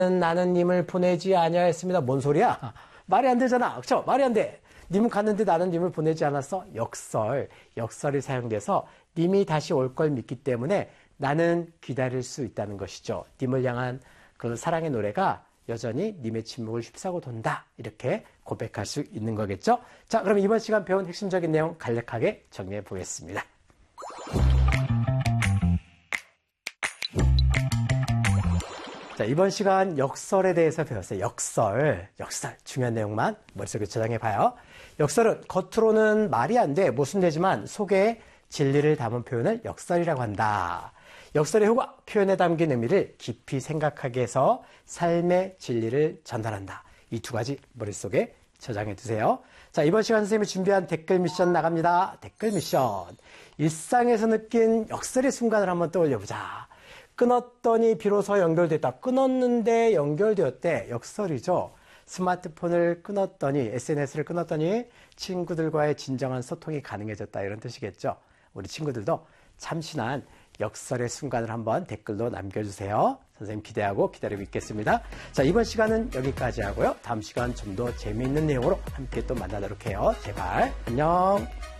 나는 님을 보내지 아니하였습니다. 뭔 소리야? 말이 안 되잖아. 그렇죠? 말이 안 돼. 님은 갔는데 나는 님을 보내지 않았어? 역설이 사용돼서 님이 다시 올 걸 믿기 때문에 나는 기다릴 수 있다는 것이죠. 님을 향한 그 사랑의 노래가 여전히 님의 침묵을 휩싸고 돈다. 이렇게 고백할 수 있는 거겠죠? 자, 그럼 이번 시간 배운 핵심적인 내용 간략하게 정리해 보겠습니다. 자, 이번 시간 역설에 대해서 배웠어요. 역설. 중요한 내용만 머릿속에 저장해 봐요. 역설은 겉으로는 말이 안 돼, 모순되지만 속에 진리를 담은 표현을 역설이라고 한다. 역설의 효과, 표현에 담긴 의미를 깊이 생각하게 해서 삶의 진리를 전달한다. 이 두 가지 머릿속에 저장해 두세요. 자, 이번 시간 선생님이 준비한 댓글 미션 나갑니다. 댓글 미션. 일상에서 느낀 역설의 순간을 한번 떠올려 보자. 끊었더니 비로소 연결됐다. 끊었는데 연결되었대. 역설이죠. 스마트폰을 끊었더니, SNS를 끊었더니 친구들과의 진정한 소통이 가능해졌다. 이런 뜻이겠죠. 우리 친구들도 참신한 역설의 순간을 한번 댓글로 남겨주세요. 선생님 기대하고 기다리고 있겠습니다. 자, 이번 시간은 여기까지 하고요. 다음 시간 좀 더 재미있는 내용으로 함께 또 만나도록 해요. 제발 안녕.